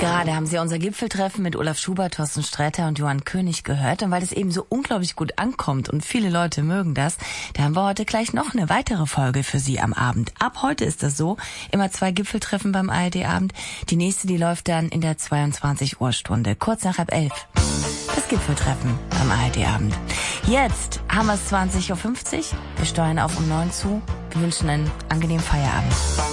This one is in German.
Gerade haben Sie unser Gipfeltreffen mit Olaf Schubert, Thorsten Sträter und Johann König gehört. Und weil es eben so unglaublich gut ankommt und viele Leute mögen das, da haben wir heute gleich noch eine weitere Folge für Sie am Abend. Ab heute ist das so, immer 2 Gipfeltreffen beim ARD-Abend. Die nächste, die läuft dann in der 22-Uhr-Stunde, kurz nach 11:30. Das Gipfeltreffen beim ARD-Abend. Jetzt haben wir es 20:50 Uhr. Wir steuern auf um 9 zu. Wir wünschen einen angenehmen Feierabend.